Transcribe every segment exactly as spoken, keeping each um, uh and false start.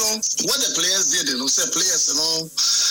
what the players did, you know, say players, you know,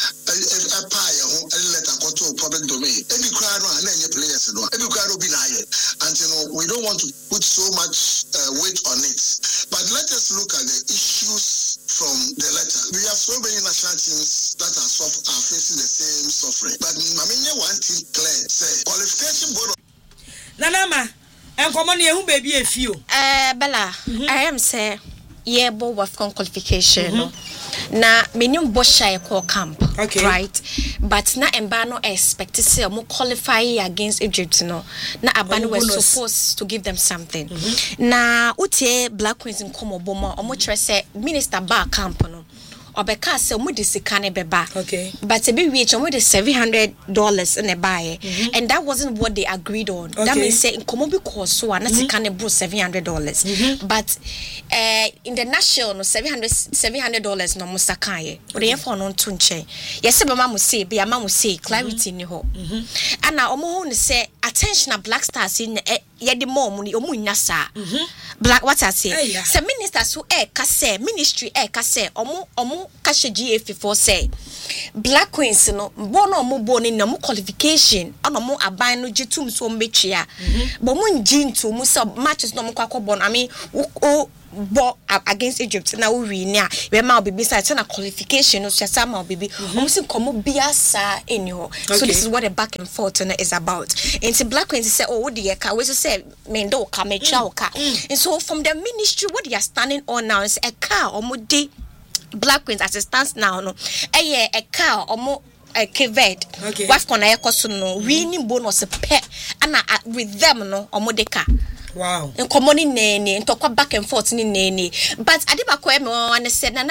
a pie, a letter go to public domain. Every crowd and then your players, you know, every crowd will be lying. And you know, we don't want to put so much uh, weight on it. But let us look at the issues from the letter. We have so many national teams that are, soft, are facing the same suffering. But I mean, one thing clear, say, qualification board. Nanama, and common you baby a few. Uh, Bella, mm-hmm. I am say, yeah, bo with qualification. Mm-hmm. Na minimum Bosha call camp, okay. Right? But na Mbano expect to say more qualify against Egypt, no. Na Abano oh, was supposed to give them something. Mm-hmm. Na Ute Black Queens in Como Boma, or much say Minister Bar Camp, no. Obeka se omo de sikane beba. Okay. But to be rich, omo de seven hundred dollars in a buy, mm-hmm. And that wasn't what they agreed on. Okay. That means say in komo bi koso na sikane bro seven hundred dollars. Mm-hmm. But uh, in the national no seven hundred dollars no mo sakaye. O de yefo no nto nche. Yese be ma mo say, be ma mo say clarity ni ho. Mhm. Ana omo ho ne say attention na Black Stars in ye de more money omo nya sa. Black what I say. Hey, yeah. Se minister so e ka say ministry e ka say omo omo kashe G F for say Black Queens no bono mo boni na mo qualification ana mo aban no gitum so mbetwea bo mo njintu mo so matches no mo kwakobon I mean o bo against Egypt na we win ya we ma obibi say na qualification no so ma obibi o mo sin komo biasa enyo. So this is what a back and forth is about. And Black Queens say oh the ka we say mendo ka mecha ka. And so from the ministry what they are standing on now is a car or mo dey Black Queens as it stands now no eh a car omo a keved wife kona ekoso no winning bonus pe ana with them no omo de car. Wow. In common in nene ntokwa back and forth ni nene but adibako e me wan say na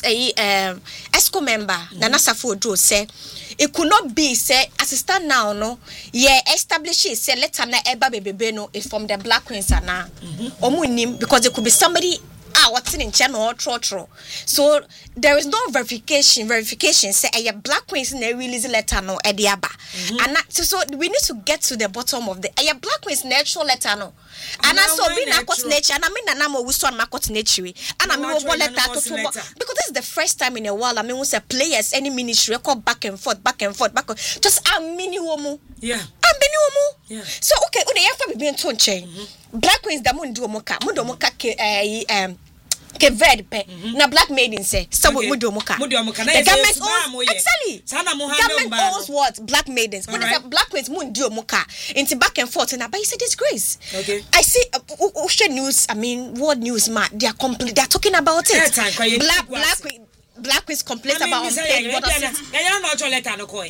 eh um esco member na Nasafo Ojo say it could not be say assistant now no yeah establish it say let na eba bebebe no is from the Black Queens na omo nim because it could be somebody ah what's in channel tro tro. So there is no verification verification say a Black Queens na release letter no e dey aba and that, so, so we need to get to the bottom of the a Black Queens natural letter no and so be na court nature and I mean na mo we so na court nature and I mean we letter to because this is the first time in a while I mean we say players any ministry record back and forth back and forth back just a mini woman yeah a mini woman yeah so okay we dey have to be to chain Black Queens da mo ndu mo ka mo do mo ka um Keved pe na Black Maiden say so we do muka the government owns exactly government owns what Black Maidens when right. Black Queens mun do muka into back and forth and I say disgrace. Okay, I see uh, ocean news I mean world news man they are complete they are talking about it. Yeah, Black Black Queen Black Queens complains about unpaid water. Yeah, not your letter no coin.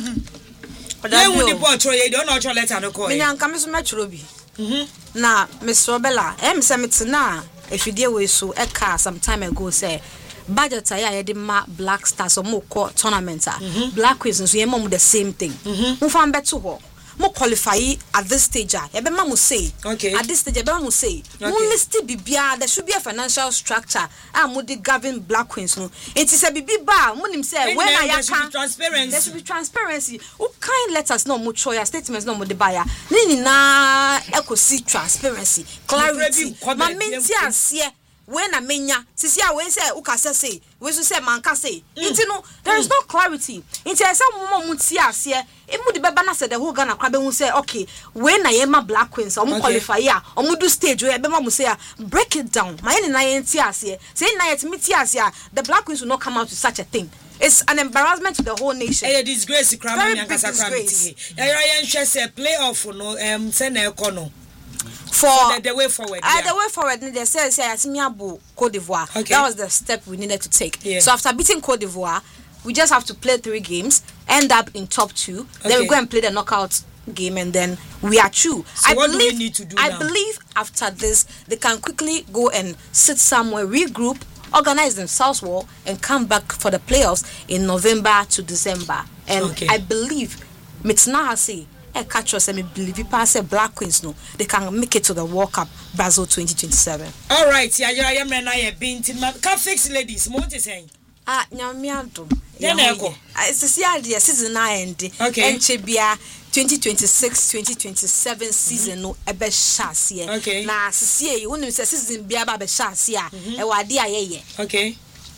They would deport you don't know your letter no coin. Minyan come so much robi. Mhm. Na Miss Robella em say me na if you deal with so a car some time ago say budget I had ma Black Stars or more tournament Black Queens so you mom the same thing mo fan beto ho mo qualify at this stage e be ma mo say okay at this stage e be ma mo say mo list bibia there should be a financial structure ah mo the govern Black Queens no it is a bibi ba mo nim say when I can transparency there should be transparency who kind letters no mo choya statements no mo the buyer ni na ekosi transparency clarity ma menti asie when I menya sisi a we say ukase say we so say manka say it no there is no clarity it say some mom muti ase e mu de beba na say the whole Ghana kwa be hu say okay when I am Black Queens o mu qualify ya o mu do stage we be ma mu say break it down my na yenti ase say na yet miti ase the Black Queens will not come out with such a thing. It's an embarrassment to the whole nation. A disgrace crime and disgrace. Ya ya say playoff no em say na ekono for so the, the way forward yeah. uh, the way forward they say say Asimiabu Cote d'Ivoire okay. That was the step we needed to take yeah. So after beating Cote d'Ivoire we just have to play three games end up in top two okay. Then we go and play the knockout game and then we are through. So I what believe do we need to do I now? believe after this they can quickly go and sit somewhere, regroup, organize themselves well and come back for the playoffs in November to December and okay. I believe Mitna has say I catch us and me believe you pass Black Queens no they can make it to the World Cup Brazil twenty twenty-seven. All right, yeah, yeah, yeah, man, I have been to my can fix ladies. What is saying? Ah, nyamiado. Yeah, neko. It's a season season nine. Okay. And chebia twenty twenty-six twenty twenty-seven season no ebe shase. Okay. Na sisi e wonu se season bia ba be shase a e wade ayeye. Okay.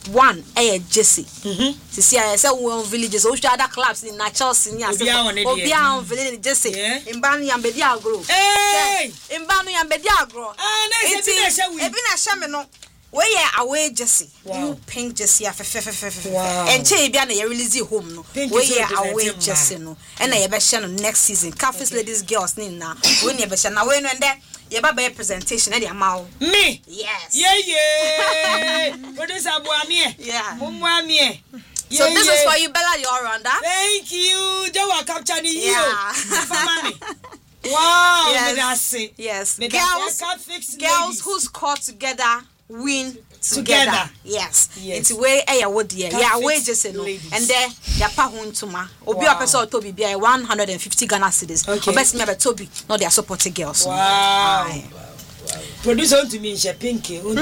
one eh Jesse mhm sisi I say we on villages o should other clubs in na Chelsea ni ase obi a on village Jesse imba no yambedi agro eh imba no yambedi agro ah na se bi na hye wi ebi na hye me no we ye away Jesse you pink Jesse afefefefefe enche bia na ye release home no we ye away Jesse no e na ye be hye no next season Cafes Ladies Girls ni na we ne be hye na we no ende ye ba be presentation e dey amaw me yes yeah yeah producer Boamie yeah Boamie so yeah, this yeah. is for you Bella the all-rounder. Thank you Jawa capture the you yeah. Wow yes. That's it. Yes me girls girls who score together win together, together. Yes. yes it's way eh what dear yeah way just say no and there ya pa ho ntuma obi a person Toby be one hundred fifty Ghana cedis obesi me be Toby no they are supporting girls. Wow. Wow. Producer to me she pinky on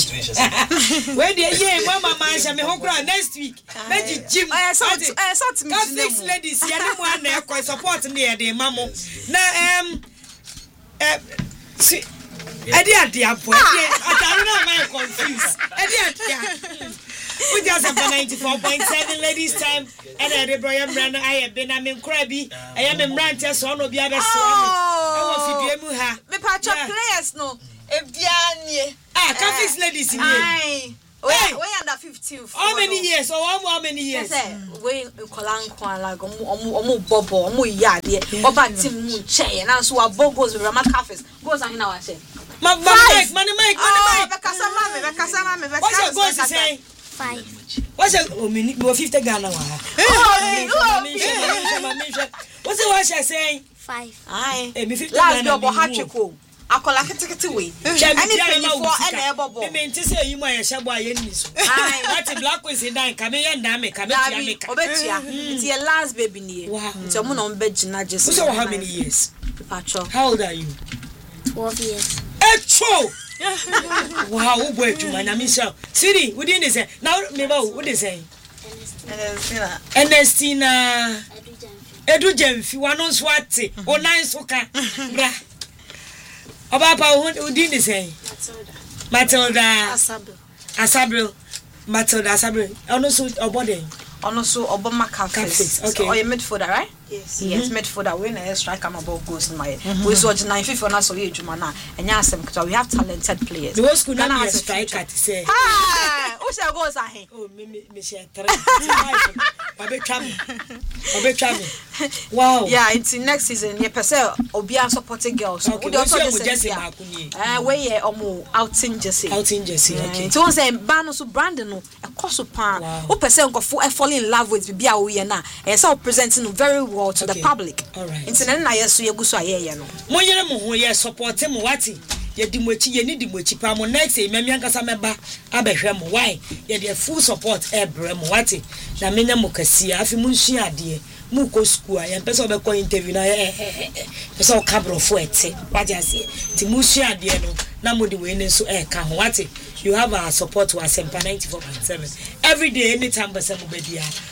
when the yeah mama man she me ho kra next week meji gym eh so eh so to me Catholic ladies ya ne mo na e support ne e dey mamo na um eh see Edi adi apo edi atari na my confused edi adi we just have ninety-four point seven ladies time and edi broyam brand I be na me nkra bi I am mbrante so no bi abeso am e wo fidie mu ha me patch players no ebianie ah Catholic ladies ni ai we we under fifteen how many years or how many years say we kolan kwan like omo omo bobo omo yade oba team mu che na so abogos we rama Cafes goes ahin na wa say Ma Mike, money Mike, money Mike. Bekasa mama, bekasa mama, bekasa. What's your goal to say? Five. What's your oh me me fifty Ghana wa. Oh, what's the what you saying? Five. Aye. Eh me fifty Ghana. Last double hat cheko. Akola ketekete we. Any penny for any ebobo. Me me nti say you ma ye shabo aye ni so. Aye. That black queen say dan ka me ye ndan me ka me tia me ka. Obetia. It's your last baby ni. It's omo no be gina just. So how many years? Pacho. How old are you? twelve years. Echo. Wow, who boy to my Michelle. Siri, we didn't say. Now me ba what they say? Ernestina. Ernestina. Edu Jemfi wano swati. O nine soka. Bra. Oba pa who didn't say? Matilda. Asabril. Asabril. Matilda Asabril. Ono so obode. Ono so Obama Cafes. Okay. Or you midfielder, right? Yes. Yes, mm-hmm. midfielder. We na strike am about goals in my. We so nine fifty na so ye juma na. Enya asem because we have talented players. The school na be striker to say. Ah, who shall goals ahe? Oh, me me me share three. Babe tram. Babe tram. Wow. Yeah, it's next season. Ye pese obi an supporting girls. Okay, we also just ba kuni. Eh, we ye omo outing Jesse. Outing Jesse. Okay. So say ba no so brand no e koso pan. Who pese nkofo e fall in love with bia we ye na. E say presenting very well to okay. the public. All right. Internet na yeso yeguso ayeye no. Mo yere mo ho ye support mo wati. Ye di mochi ye ni di mochi pa mo next e mami ankasa meba abehwe mo why ye the full support ebre mo wati. Na menya mo kasia afi mo nsua ade. Mu ko school ya pese obekọ interview na eh eh pese o kabro fo ete wati ase. Ti mo nsua ade no na mo di we ne so eh ka ho wati. You have our support to Asempa ninety-four point seven. Every day, anytime, Thank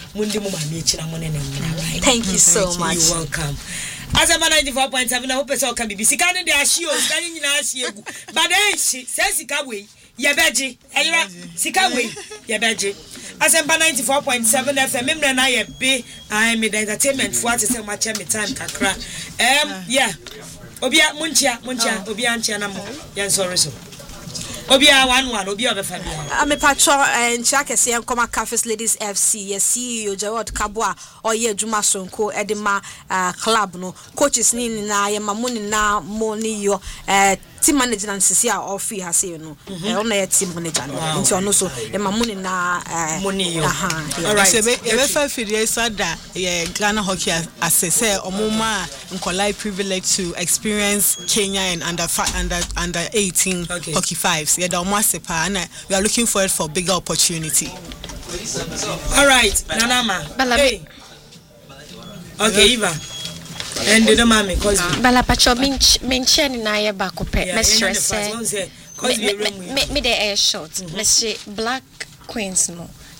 you so much. You're welcome. Asempa ninety-four point seven, I hope it's all can be busy. Can they ask you? Can you ask you? But then she says, Sikawe, Yabaji, Sikawe, Yabaji. Asempa ninety-four point seven F M, and I am be, I am in entertainment for what is so much time, Kakra. Um, yeah. Obia Muncha, Muncha, Obiancha, Yan sorry so. Obia one one obia be fabia I'm a patron and check say Nkoma Cafes Ladies F C yes C E O Gerald Kabwa or ye Juma Sonko Edema club no coaches ni na ye mamuni na moni yo eh team manager and Cecilia Ofi has say no e ona ye team manager no nti ono so ye mamuni na moni yo aha all right so be fa fidie sada ye Ghana hockey as say omoma nkolai privilege to experience Kenya and under under under eighteen okay. hockey fives yeah the masepa and we are looking forward for bigger opportunity. All right Nanama hey. Okay Eva and the mama cause bala pacho mention na ye ba ko pe me stress me me the air shot me say Black Queens no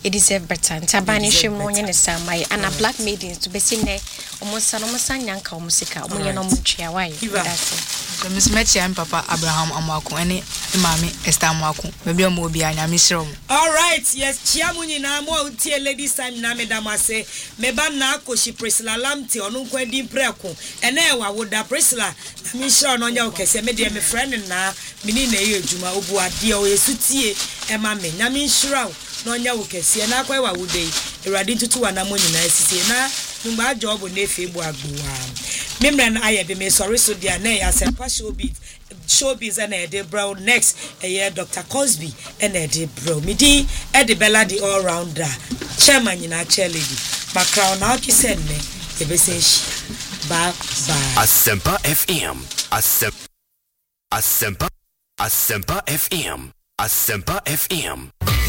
it deserve better. Tabani shimo nyene samai and a black maidens to be seen there. Almost an almost an yanka musika. Omo no muchia why. So Miss Metchi and Papa Abraham Amaku any Mami Esther Amaku. Maybe I'm be an amisrom. All right, yes, Chiamuni na mo utie ladies time na me damase. Meba na koshi Priscilla Lamte onu kwedi preko. Ene wa woda Priscilla. Mi sure no nya okese me de me friend na mini na ye adwuma obu ade o yesutie e ma me nya mi sure no nya okese na kwa wa wode Erade ntutu wa na mo nyina asisi na numba job na efe bu agbowa. Memran aye be me sorry so dia na ya sempa showbiz showbiz and Eddie Brown next a year Doctor Cosby and Eddie Brown midi Eddie Bella the all rounder chairman in our chair lady my crown out you send me the message bye bye Asempa F M Asempa Asempa Asempa F M Asempa F M